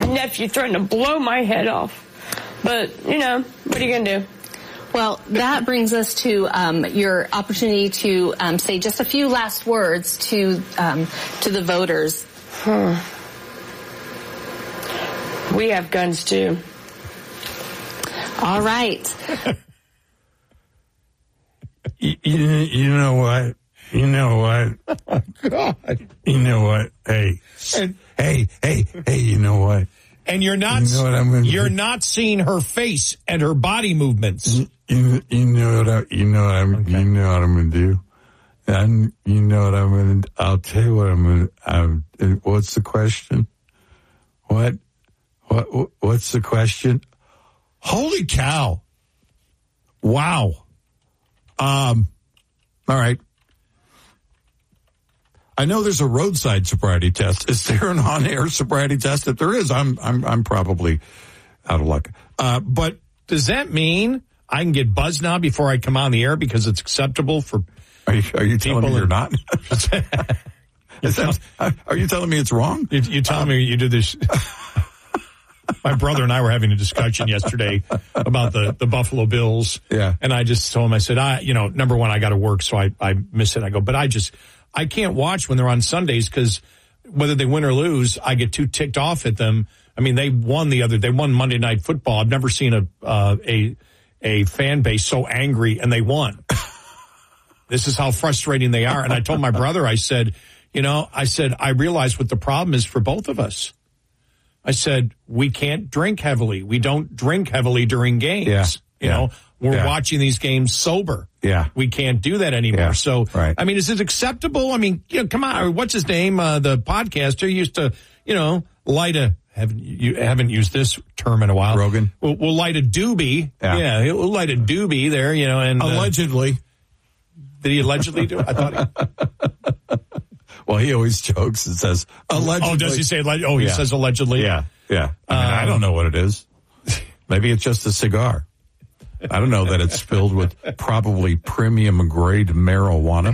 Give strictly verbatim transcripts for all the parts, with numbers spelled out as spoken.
nephew threatened to blow my head off. But, you know, what are you going to do? Well, that brings us to um, your opportunity to um, say just a few last words to um, to the voters. Hmm. We have guns, too. All right. you, you, you know what? You know what? Oh, God. You know what? Hey. And, hey, hey, hey, you know what? And you're not you know what I'm gonna you're do? not seeing her face and her body movements. You, you know what I, you know what I'm okay. you know what I'm going to do? And you know what I'm going to I'll tell you what I'm going to um, what's the question? What what what's the question? Holy cow. Wow. Um all right. I know there's a roadside sobriety test. Is there an on-air sobriety test? If there is, I'm I'm I'm probably out of luck. Uh, but does that mean I can get buzzed now before I come on the air because it's acceptable for? Are you are you telling me you're and, not? Is that, are you telling me it's wrong? You, you telling uh, me you did this? My brother and I were having a discussion yesterday about the, the Buffalo Bills. Yeah, and I just told him, I said, I you know, number one, I got to work, so I I miss it. I go, but I just. I can't watch when they're on Sundays because whether they win or lose, I get too ticked off at them. I mean, they won the other, they won Monday Night Football. I've never seen a, uh, a, a fan base so angry, and they won. This is how frustrating they are. And I told my brother, I said, you know, I said, I realize what the problem is for both of us. I said, we can't drink heavily. We don't drink heavily during games. Yeah. You yeah. know, we're yeah. watching these games sober. Yeah. We can't do that anymore. Yeah. So, right. I mean, is it acceptable? I mean, you know, come on. What's his name? Uh, the podcaster used to, you know, light a, haven't, you haven't used this term in a while. Rogan. We'll, we'll light a doobie. Yeah. yeah. He'll light a doobie there, you know, and. Allegedly. Uh, did he allegedly do it? I thought he. Well, he always jokes and says, allegedly. Oh, does he say, oh, he yeah. says allegedly? Yeah. Yeah. I mean, um, I don't know what it is. Maybe it's just a cigar. I don't know that it's filled with probably premium grade marijuana.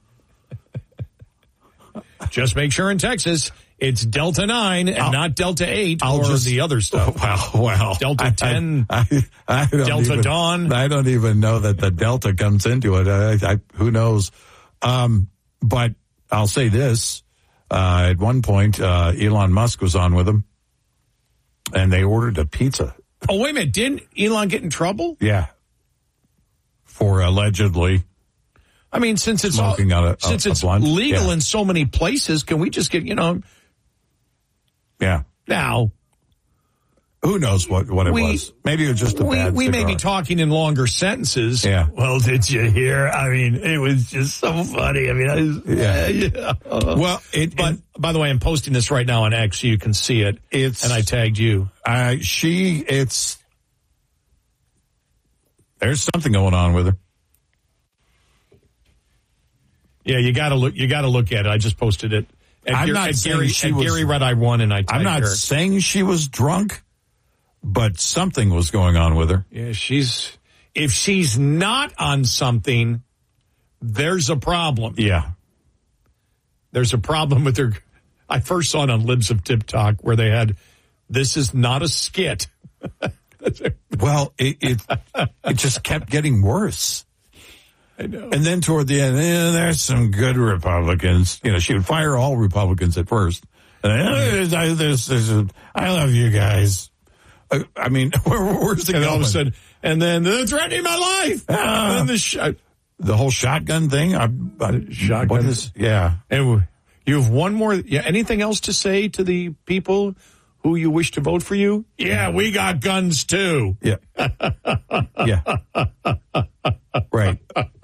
Just make sure in Texas it's Delta nine and I'll, not Delta eight I'll or just, the other stuff. Wow, wow. Delta ten, I, I, I Delta even, Dawn. I don't even know that the Delta comes into it. I, I, who knows? Um, but I'll say this. Uh, at one point, uh, Elon Musk was on with them, and they ordered a pizza. Oh, wait a minute. Didn't Elon get in trouble? Yeah. For allegedly. I mean, since it's all, a, since a, it's a blunt. legal yeah. in so many places, can we just get, you know? Yeah. Now. Who knows what, what it we, was? Maybe it was just a we, bad We cigar. may be talking in longer sentences. Yeah. Well, did you hear? I mean, it was just so funny. I mean, I was, yeah. Uh, yeah. Well, it, but it, by the way, I'm posting this right now on X so you can see it. It's, and I tagged you. Uh, she, it's, there's something going on with her. Yeah, you gotta look, you gotta look at it. I just posted it. At I'm Gary, not at saying Gary, she at was, Gary Red Eye One, and I. I'm not her. saying she was drunk, but something was going on with her. Yeah, she's. If she's not on something, there's a problem. Yeah, there's a problem with her. I first saw it on Libs of Tip Talk where they had, "This is not a skit." Well, it, it it just kept getting worse. I know. And then toward the end, eh, there's some good Republicans. You know, she would fire all Republicans at first. And then, oh, there's, there's, there's a, I love you guys. I, I mean, where, where's it and going? all of a sudden, and then they're threatening my life. Uh, and then the, sh- the whole shotgun thing. I, I, shotgun. What is, yeah. And you have one more. Yeah. Anything else to say to the people who you wish to vote for you? Yeah, we got guns too. Yeah. Yeah. Right.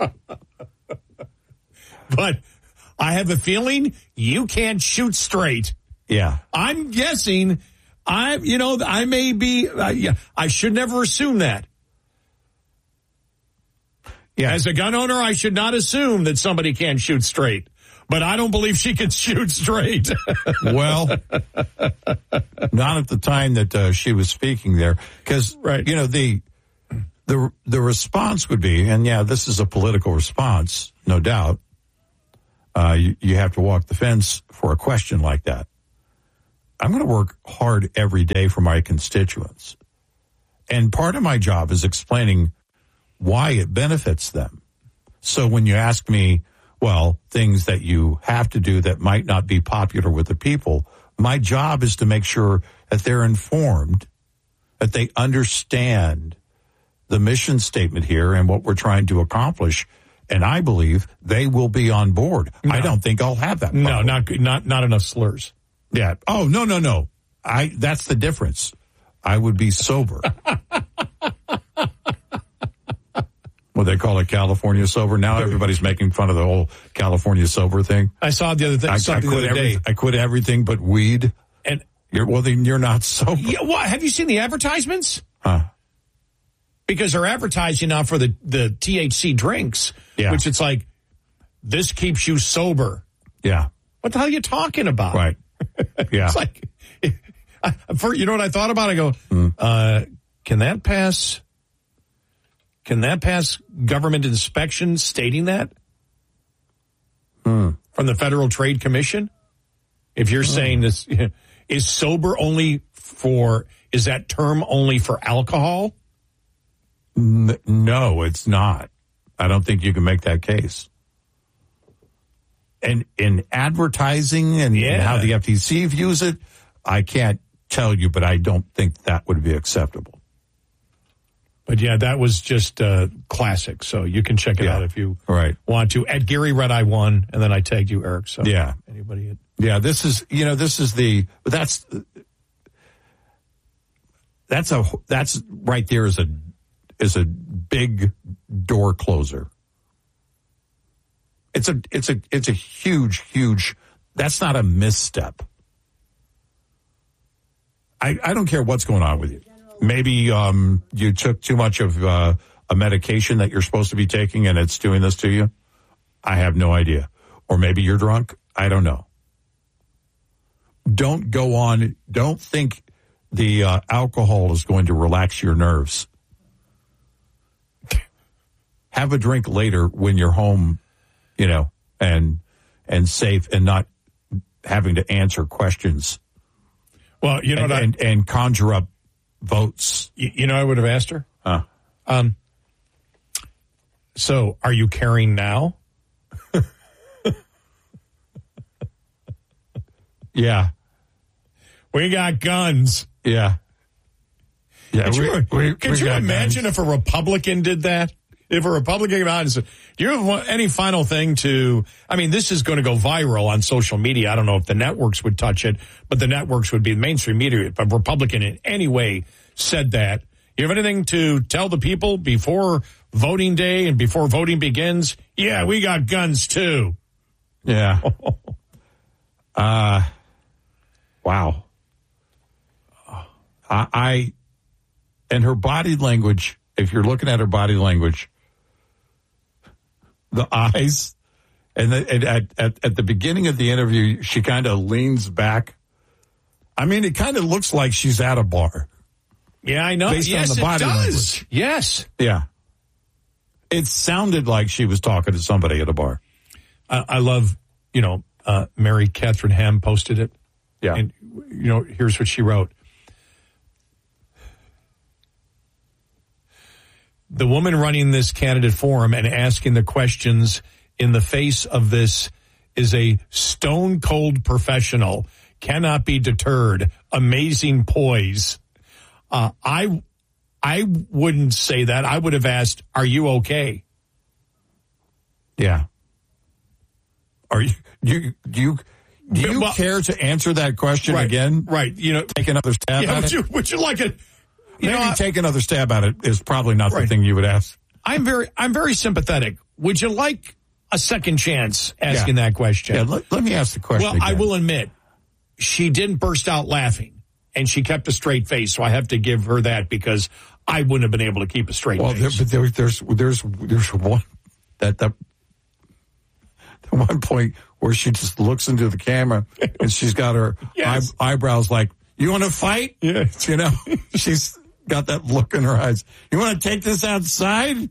But I have a feeling you can't shoot straight. Yeah. I'm guessing I, you know, I may be, uh, yeah, I should never assume that. Yeah. As a gun owner, I should not assume that somebody can't shoot straight. But I don't believe she can shoot straight. Well, not at the time that uh, she was speaking there. Because, right. you know, the, the, the response would be, and yeah, this is a political response, no doubt. Uh, you, you have to walk the fence for a question like that. I'm going to work hard every day for my constituents. And part of my job is explaining why it benefits them. So when you ask me, well, things that you have to do that might not be popular with the people, my job is to make sure that they're informed, that they understand the mission statement here and what we're trying to accomplish. And I believe they will be on board. No. I don't think I'll have that problem. No, not not not enough slurs. Yeah. Oh, no, no, no. I that's the difference. I would be sober. Well, they call it California sober. Now everybody's making fun of the whole California sober thing. I saw the other thing. I, something I quit the other every, day. I quit everything but weed. And you're, well, then you're not sober. Yeah, what? Have you seen the advertisements? Huh? Because they're advertising now for the, the T H C drinks, yeah. which it's like, this keeps you sober. Yeah. What the hell are you talking about? Right. Yeah. It's like, for, you know what I thought about? I go, mm. uh, can that pass? Can that pass government inspection stating that? Mm. From the Federal Trade Commission? If you're mm. saying this, is sober only for, is that term only for alcohol? N- no, it's not. I don't think you can make that case. And in advertising and, yeah. and how the F T C views it, I can't tell you, but I don't think that would be acceptable. But yeah, that was just uh, classic. So you can check it yeah. out if you right. want to. At Gary Red Eye one, and then I tagged you, Eric. So yeah, anybody? Had... Yeah, this is you know this is the that's that's a that's right there is a is a big door closer. It's a it's a it's a huge huge. That's not a misstep. I I don't care what's going on with you. Maybe um, you took too much of uh, a medication that you're supposed to be taking and it's doing this to you. I have no idea. Or maybe you're drunk. I don't know. Don't go on. Don't think the uh, alcohol is going to relax your nerves. Have a drink later when you're home, you know, and and safe and not having to answer questions. Well, you know, and, what I, and, and conjure up votes. You, you know, I would have asked her. Huh. Um. So, are you carrying now? Yeah. We got guns. Yeah. Yeah. Could we, you, we, could we you imagine guns. if a Republican did that? If a Republican came out and said, do you have any final thing to, I mean, this is going to go viral on social media. I don't know if the networks would touch it, but the networks would be the mainstream media. If a Republican in any way said that, you have anything to tell the people before voting day and before voting begins? Yeah, we got guns too. Yeah. uh, wow. I, I, and her body language, if you're looking at her body language, the eyes, and, the, and at, at, at the beginning of the interview, she kind of leans back. I mean, it kind of looks like she's at a bar. Yeah, I know. Based yes, on the body it does. language. Yes. Yeah. It sounded like she was talking to somebody at a bar. I, I love, you know, uh, Mary Catherine Ham posted it. Yeah. And, you know, here's what she wrote. The woman running this candidate forum and asking the questions in the face of this is a stone cold professional, cannot be deterred, amazing poise. Uh, I, I wouldn't say that. I would have asked, are you okay? Yeah. Are you, you, do you, do you well, care to answer that question right, again? Right. You know, take another stab yeah, at would it? you, would you like it? You Maybe know, take another stab at it is probably not right. the thing you would ask. I'm very, I'm very sympathetic. Would you like a second chance asking yeah. that question? Yeah, let, let me ask the question Well, again. I will admit, she didn't burst out laughing, and she kept a straight face, so I have to give her that because I wouldn't have been able to keep a straight well, face. There, but there, there's, there's, there's one, that, that, the one point where she just looks into the camera, and she's got her yes. eye, eyebrows like, you want to fight? Yeah. You know, she's got that look in her eyes. You want to take this outside?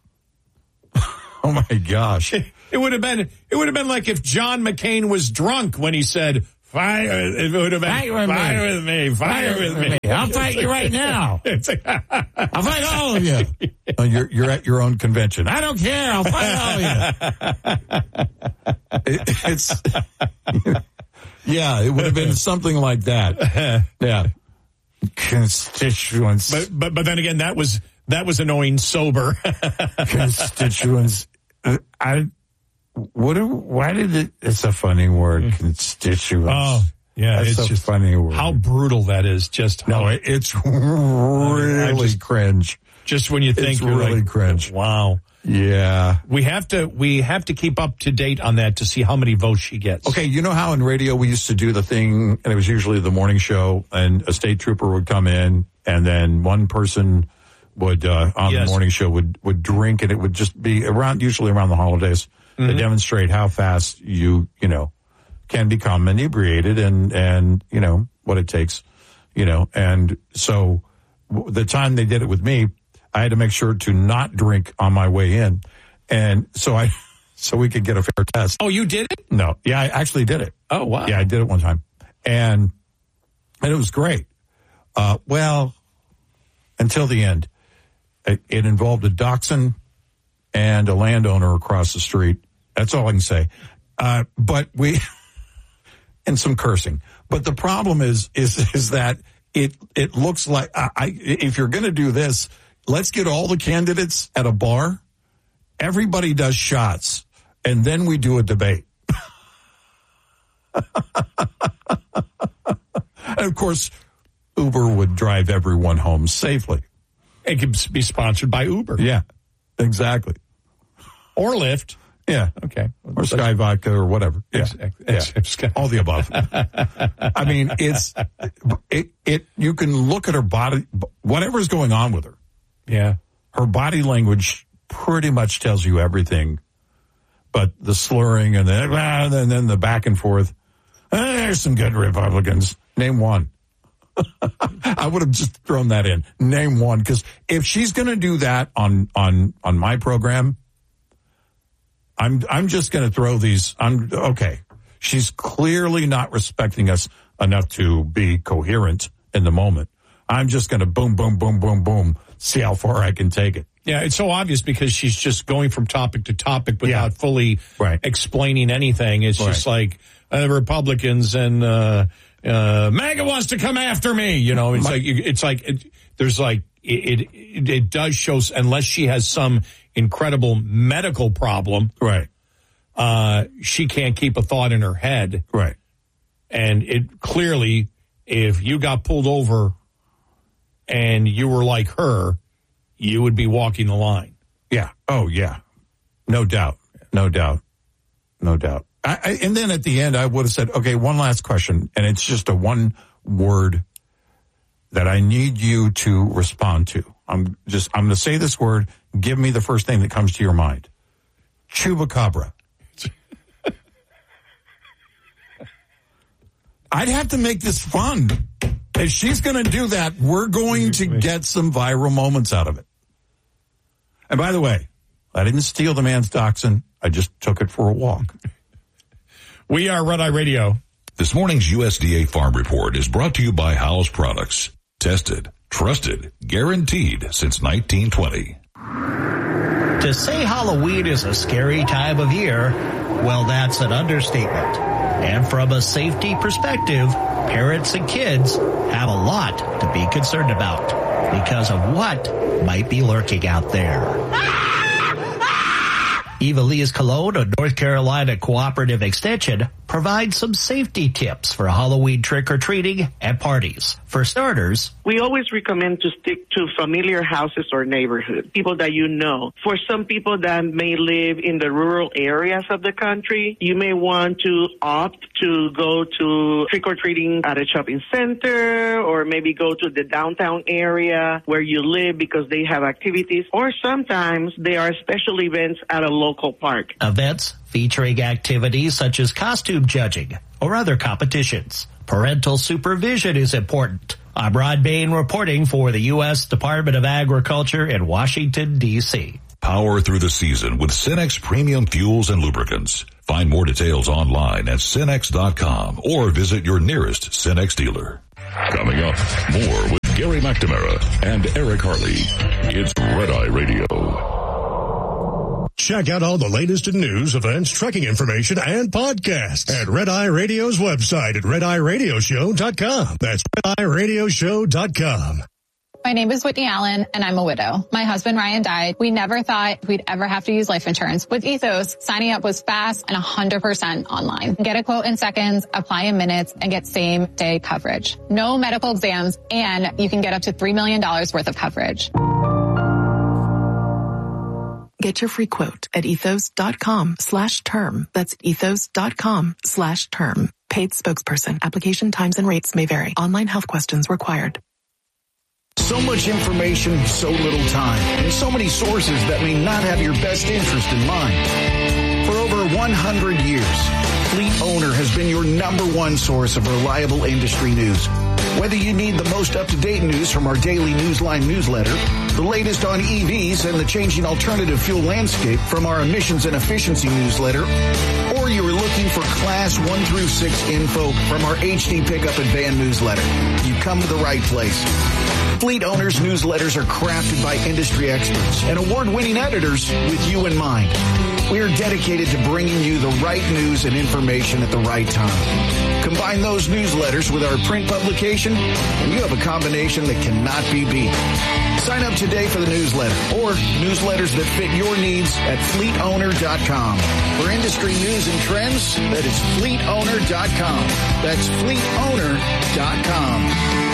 Oh my gosh. It would have been, it would have been like if John McCain was drunk when he said, Fire, it would have been Fight with fire me. with me, fire with me. I'll fight you right now. It's like, I'll fight all of you. Oh, you're, you're at your own convention. I don't care. I'll fight all of you. It, it's, yeah, it would have been something like that. Yeah. Constituents. but, but, but then again, that was, that was annoying sober. Constituents. Uh, I, what, do- why did it, it's a funny word, constituents. Oh, yeah. That's it's a just funny word. how brutal that is. Just how, No, it, it's really just- cringe. just when you think It's you're really like, cringe. wow. Yeah. We have to, we have to keep up to date on that to see how many votes she gets. Okay, you know how in radio we used to do the thing, and it was usually the morning show, and a state trooper would come in, and then one person would, uh, on Yes. the morning show would, would drink, and it would just be around, usually around the holidays, Mm-hmm. to demonstrate how fast you, you know, can become inebriated and, and, you know, what it takes, you know, and so w- the time they did it with me, I had to make sure to not drink on my way in. And so I, so we could get a fair test. Oh, you did it? No. Yeah, I actually did it. Oh, wow. Yeah, I did it one time. And, and it was great. Uh, well, until the end. It, it involved a dachshund and a landowner across the street. That's all I can say. Uh, but we, and some cursing. But the problem is, is, is that it, it looks like, I, I if you're going to do this, let's get all the candidates at a bar. Everybody does shots, and then we do a debate. And of course, Uber would drive everyone home safely. It could be sponsored by Uber. Yeah, exactly. Or Lyft. Yeah. Okay. Or Sky Vodka or whatever. Yeah. Ex- ex- yeah. Sky- All the above. I mean, it's, it, it, you can look at her body, whatever's going on with her. Yeah. Her body language pretty much tells you everything, but the slurring and then, and then the back and forth. Eh, there's some good Republicans. Name one. I would have just thrown that in. Name one, because if she's going to do that on on on my program, I'm I'm just going to throw these. I'm okay. She's clearly not respecting us enough to be coherent in the moment. I'm just going to boom, boom, boom, boom, boom. See how far I can take it. Yeah, it's so obvious because she's just going from topic to topic without Yeah. fully Right. explaining anything. It's just Right. like uh, Republicans and uh, uh, MAGA wants to come after me. You know, it's My- like it's like it, there's like it, it it does show unless she has some incredible medical problem, Right. uh, she can't keep a thought in her head. Right. And it clearly, if you got pulled over and you were like her, you would be walking the line. Yeah. Oh, yeah. No doubt. No doubt. No doubt. I, I, and then at the end, I would have said, okay, one last question. And it's just a one word that I need you to respond to. I'm just, I'm going to say this word. Give me the first thing that comes to your mind. Chupacabra. I'd have to make this fun. If she's going to do that, we're going to get some viral moments out of it. And by the way, I didn't steal the man's dachshund. I just took it for a walk. We are Red Eye Radio. This morning's U S D A Farm Report is brought to you by Howell's Products. Tested, trusted, guaranteed since nineteen twenty. To say Halloween is a scary time of year, well, that's an understatement. And from a safety perspective, parents and kids have a lot to be concerned about because of what might be lurking out there. Eva Lee's Cologne, a North Carolina cooperative extension, provides some safety tips for Halloween trick-or-treating and parties. For starters, we always recommend to stick to familiar houses or neighborhoods, people that you know. For some people that may live in the rural areas of the country, you may want to opt to go to trick-or-treating at a shopping center or maybe go to the downtown area where you live because they have activities, or sometimes there are special events at a local park. Events featuring activities such as costume judging or other competitions. Parental supervision is important. I'm Rod Bain reporting for the U S Department of Agriculture in Washington, D C Power through the season with Cenex Premium Fuels and Lubricants. Find more details online at Cenex dot com or visit your nearest Cenex dealer. Coming up, more with Gary McNamara and Eric Harley. It's Red Eye Radio. Check out all the latest in news, events, trekking information, and podcasts at Red Eye Radio's website at red eye radio show dot com. That's red eye radio show dot com. My name is Whitney Allen, and I'm a widow. My husband, Ryan, died. We never thought we'd ever have to use life insurance. With Ethos, signing up was fast and one hundred percent online. Get a quote in seconds, apply in minutes, and get same-day coverage. No medical exams, and you can get up to three million dollars worth of coverage. Get your free quote at ethos.com slash term. That's ethos.com slash term. Paid spokesperson. Application times and rates may vary. Online health questions required. So much information, so little time, and so many sources that may not have your best interest in mind. For over one hundred years, Fleet Owner has been your number one source of reliable industry news. Whether you need the most up-to-date news from our daily Newsline newsletter, the latest on E Vs and the changing alternative fuel landscape from our emissions and efficiency newsletter, or you are looking for Class one through six info from our H D Pickup and Van newsletter, you come to the right place. Fleet Owners newsletters are crafted by industry experts and award-winning editors with you in mind. We are dedicated to bringing you the right news and information at the right time. Combine those newsletters with our print publication, and you have a combination that cannot be beat. Sign up today for the newsletter or newsletters that fit your needs at fleet owner dot com. For industry news and trends, that is fleet owner dot com. That's fleet owner dot com.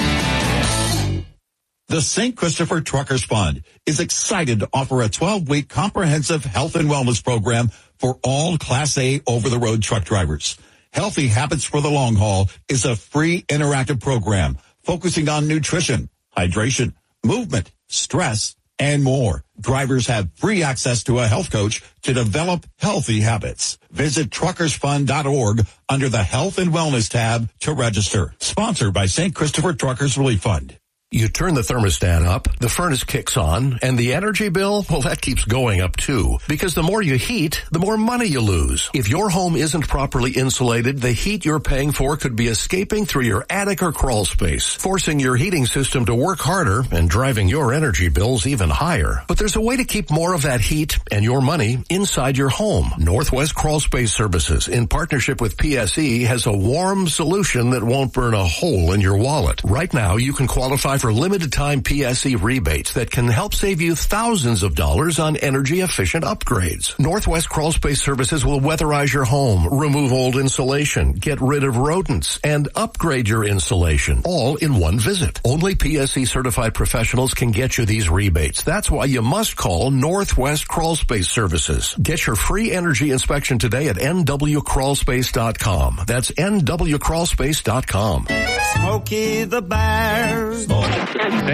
The Saint Christopher Truckers Fund is excited to offer a twelve-week comprehensive health and wellness program for all Class A over-the-road truck drivers. Healthy Habits for the Long Haul is a free interactive program focusing on nutrition, hydration, movement, stress, and more. Drivers have free access to a health coach to develop healthy habits. Visit truckers fund dot org under the Health and Wellness tab to register. Sponsored by Saint Christopher Truckers Relief Fund. You turn the thermostat up, the furnace kicks on, and the energy bill, well, that keeps going up too. Because the more you heat, the more money you lose. If your home isn't properly insulated, the heat you're paying for could be escaping through your attic or crawl space, forcing your heating system to work harder and driving your energy bills even higher. But there's a way to keep more of that heat and your money inside your home. Northwest Crawl Space Services, in partnership with P S E, has a warm solution that won't burn a hole in your wallet. Right now, you can qualify for limited time P S E rebates that can help save you thousands of dollars on energy efficient upgrades. Northwest Crawl Space Services will weatherize your home, remove old insulation, get rid of rodents, and upgrade your insulation, all in one visit. Only P S E certified professionals can get you these rebates. That's why you must call Northwest Crawl Space Services. Get your free energy inspection today at N W crawl space dot com. That's N W crawl space dot com. Smokey the Bear. Thank